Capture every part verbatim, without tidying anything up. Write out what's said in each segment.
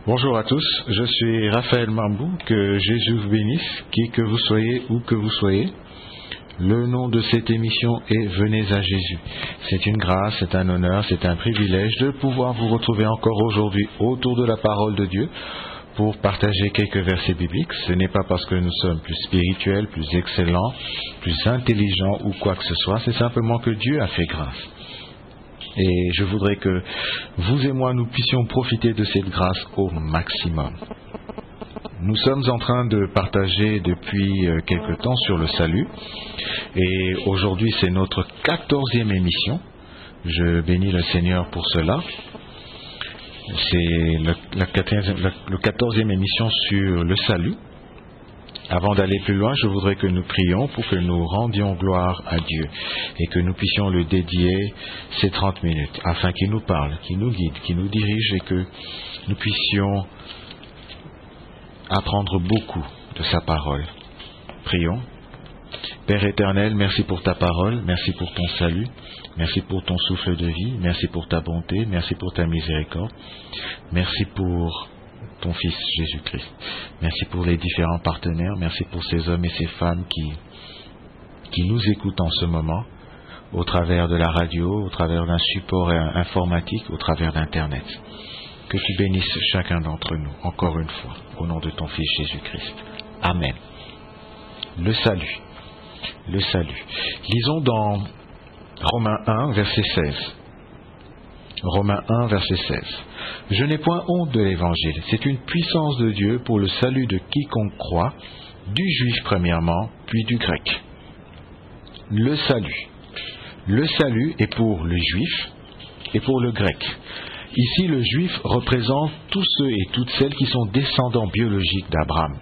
Bonjour à tous, je suis Raphaël Mambou, que Jésus vous bénisse, qui que vous soyez, où que vous soyez. Le nom de cette émission est Venez à Jésus. C'est une grâce, c'est un honneur, c'est un privilège de pouvoir vous retrouver encore aujourd'hui autour de la parole de Dieu pour partager quelques versets bibliques. Ce n'est pas parce que nous sommes plus spirituels, plus excellents, plus intelligents ou quoi que ce soit, c'est simplement que Dieu a fait grâce. Et je voudrais que vous et moi, nous puissions profiter de cette grâce au maximum. Nous sommes en train de partager depuis quelque temps sur le salut. Et aujourd'hui, c'est notre quatorzième émission. Je bénis le Seigneur pour cela. C'est le, la quatorzième, la, le quatorzième émission sur le salut. Avant d'aller plus loin, je voudrais que nous prions pour que nous rendions gloire à Dieu et que nous puissions le dédier ces trente minutes afin qu'il nous parle, qu'il nous guide, qu'il nous dirige et que nous puissions apprendre beaucoup de sa parole. Prions. Père éternel, merci pour ta parole, merci pour ton salut, merci pour ton souffle de vie, merci pour ta bonté, merci pour ta miséricorde, merci pour ton Fils Jésus-Christ. Merci pour les différents partenaires, merci pour ces hommes et ces femmes qui, qui nous écoutent en ce moment, au travers de la radio, au travers d'un support informatique, au travers d'Internet. Que tu bénisses chacun d'entre nous, encore une fois, au nom de ton Fils Jésus-Christ. Amen. Le salut. Le salut. Lisons dans Romains un, verset seize. Romains un, verset seize. Je n'ai point honte de l'Évangile. C'est une puissance de Dieu pour le salut de quiconque croit, du juif premièrement, puis du grec. Le salut. Le salut est pour le juif et pour le grec. Ici, le juif représente tous ceux et toutes celles qui sont descendants biologiques d'Abraham.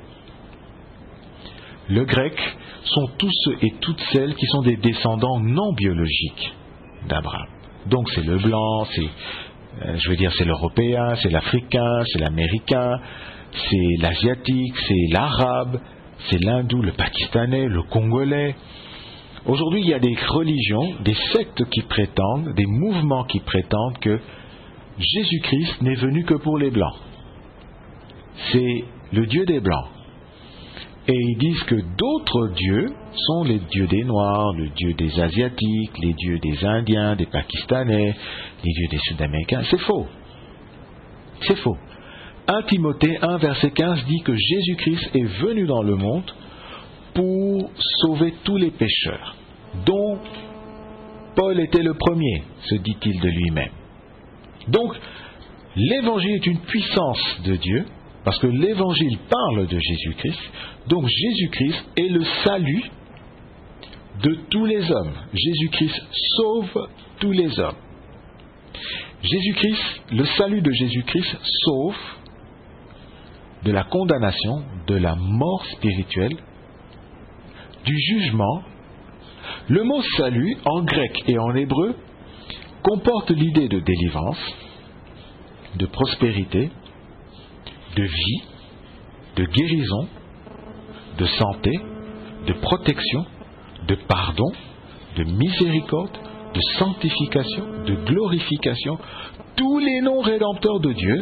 Le grec sont tous ceux et toutes celles qui sont des descendants non biologiques d'Abraham. Donc c'est le blanc, c'est, euh, je veux dire, c'est l'européen, c'est l'africain, c'est l'américain, c'est l'asiatique, c'est l'arabe, c'est l'hindou, le pakistanais, le congolais. Aujourd'hui, il y a des religions, des sectes qui prétendent, des mouvements qui prétendent que Jésus-Christ n'est venu que pour les blancs. C'est le Dieu des blancs. Et ils disent que d'autres dieux sont les dieux des Noirs, le dieu des Asiatiques, les dieux des Indiens, des Pakistanais, les dieux des Sud-Américains. C'est faux. C'est faux. un Timothée un, verset quinze dit que Jésus-Christ est venu dans le monde pour sauver tous les pécheurs, dont Paul était le premier, se dit-il de lui-même. Donc, l'Évangile est une puissance de Dieu, parce que l'Évangile parle de Jésus-Christ. Donc Jésus-Christ est le salut de tous les hommes. Jésus-Christ sauve tous les hommes. Jésus-Christ, le salut de Jésus-Christ sauve de la condamnation, de la mort spirituelle, du jugement. Le mot salut, en grec et en hébreu, comporte l'idée de délivrance, de prospérité, de vie, de guérison, de santé, de protection, de pardon, de miséricorde, de sanctification, de glorification. Tous les noms rédempteurs de Dieu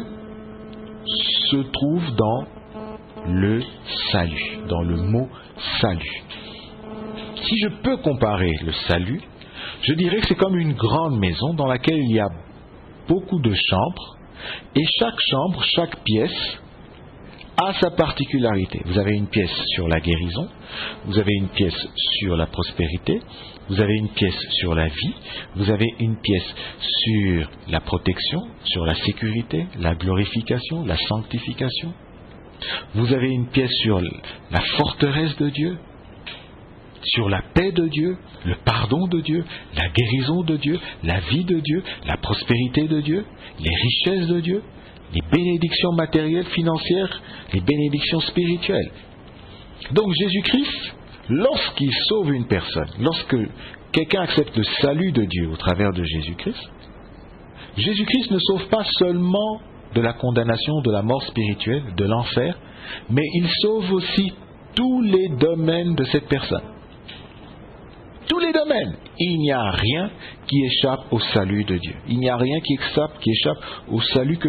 se trouvent dans le salut, dans le mot salut. Si je peux comparer le salut, je dirais que c'est comme une grande maison dans laquelle il y a beaucoup de chambres, et chaque chambre, chaque pièce a sa particularité. Vous avez une pièce sur la guérison, vous avez une pièce sur la prospérité, vous avez une pièce sur la vie, vous avez une pièce sur la protection, sur la sécurité, la glorification, la sanctification. Vous avez une pièce sur la forteresse de Dieu, sur la paix de Dieu, le pardon de Dieu, la guérison de Dieu, la vie de Dieu, la prospérité de Dieu, les richesses de Dieu, les bénédictions matérielles, financières, les bénédictions spirituelles. Donc Jésus-Christ, lorsqu'il sauve une personne, lorsque quelqu'un accepte le salut de Dieu au travers de Jésus-Christ, Jésus-Christ ne sauve pas seulement de la condamnation, de la mort spirituelle, de l'enfer, mais il sauve aussi tous les domaines de cette personne. Tous les domaines. Il n'y a rien qui échappe au salut de Dieu. Il n'y a rien qui échappe, qui échappe au salut que